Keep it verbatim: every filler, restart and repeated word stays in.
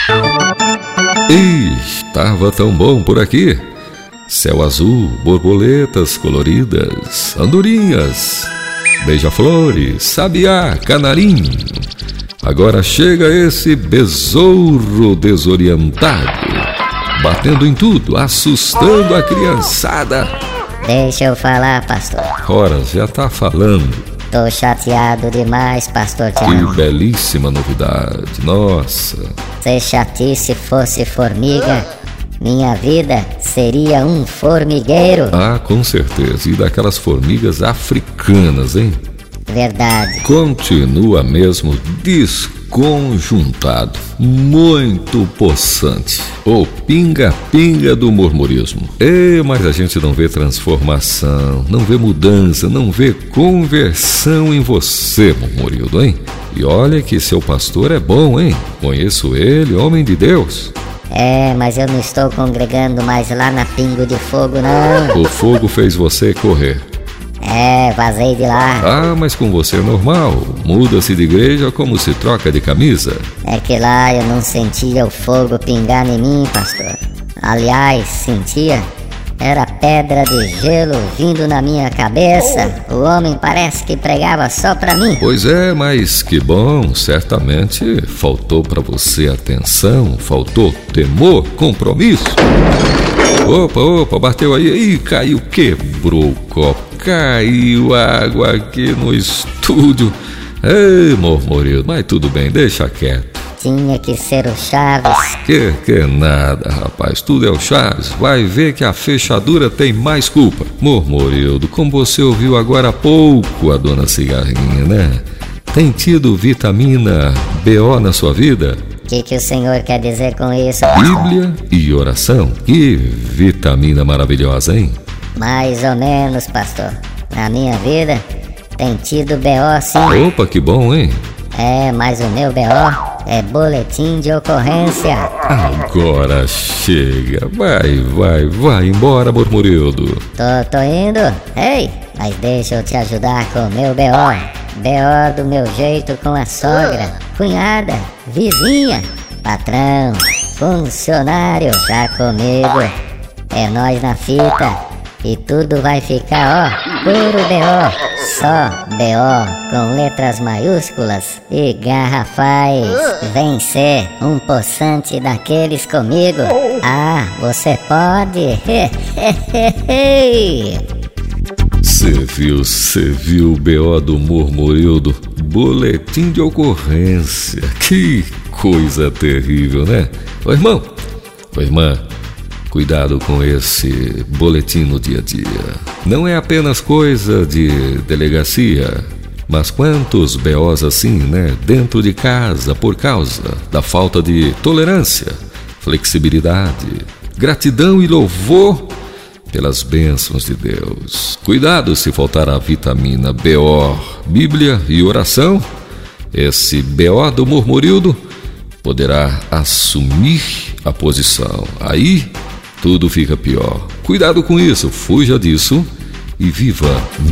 Ih, tava tão bom por aqui. Céu azul, borboletas coloridas, andorinhas, beija-flores, sabiá, canarinho. Agora chega esse besouro desorientado, batendo em tudo, assustando a criançada. Deixa eu falar, pastor. Ora, já tá falando. Tô chateado demais, pastor Que Tiago. belíssima novidade, nossa. Se chatice fosse formiga, minha vida seria um formigueiro. Ah, com certeza, e daquelas formigas africanas, hein? Verdade. Continua mesmo desconjuntado, muito possante. O pinga-pinga do murmurismo. É, mas a gente não vê transformação, não vê mudança, não vê conversão em você, murmurildo, hein? E olha que seu pastor é bom, hein? Conheço ele, homem de Deus. É, mas eu não estou congregando mais lá na Pingo de Fogo, não. O fogo fez você correr. É, vazei de lá. Ah, mas com você é normal. Muda-se de igreja como se troca de camisa. É que lá eu não sentia o fogo pingar em mim, pastor. Aliás, sentia. Era pedra de gelo vindo na minha cabeça. O homem parece que pregava só pra mim. Pois é, mas que bom. Certamente faltou pra você atenção, faltou temor, compromisso. Opa, opa, bateu aí. Ih, caiu, quebrou o copo. Caiu água aqui no estúdio. Ei, murmurildo, mas tudo bem, deixa quieto. Tinha que ser o Chaves. Que que nada, rapaz, tudo é o Chaves. Vai ver que a fechadura tem mais culpa. Murmurildo, como você ouviu agora há pouco a dona Cigarrinha, né? Tem tido vitamina B O na sua vida? O que, que o senhor quer dizer com isso, pastor? Bíblia e oração. Que vitamina maravilhosa, hein? Mais ou menos, pastor. Na minha vida tem tido B O sim. Opa, que bom, hein? É, mas o meu B O é boletim de ocorrência. Agora chega. Vai, vai, vai embora, murmurildo. Tô, tô indo. Ei, mas deixa eu te ajudar com o meu B O. B O do meu jeito com a sogra, cunhada, vizinha, patrão, funcionário, tá comigo. É nós na fita. E tudo vai ficar, ó, puro B O. Só B O com letras maiúsculas e garrafais. Vem ser um poçante daqueles comigo. Ah, você pode. Cê viu, cê viu o B O do murmurildo? Boletim de ocorrência. Que coisa terrível, né? Ô irmão, ô irmã, cuidado com esse boletim no dia a dia. Não é apenas coisa de delegacia, mas quantos B Os assim, né? Dentro de casa por causa da falta de tolerância, flexibilidade, gratidão e louvor pelas bênçãos de Deus. Cuidado se faltar a vitamina B O, Bíblia e oração. Esse B O do murmurildo poderá assumir a posição. Aí tudo fica pior. Cuidado com isso, fuja disso e viva